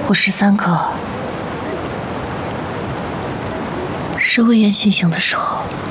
我13颗，是魏延醒醒的时候。